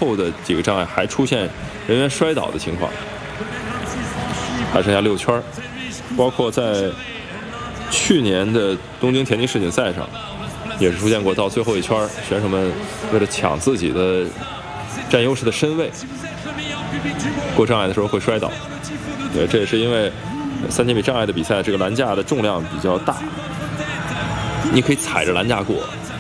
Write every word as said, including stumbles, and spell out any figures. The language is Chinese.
后的几个障碍还出现人员摔倒的情况，还剩下六圈，包括在去年的东京田径世锦赛上，也是出现过到最后一圈，选手们为了抢自己的占优势的身位，过障碍的时候会摔倒。对，这也是因为三千米障碍的比赛，这个栏架的重量比较大，你可以踩着栏架过，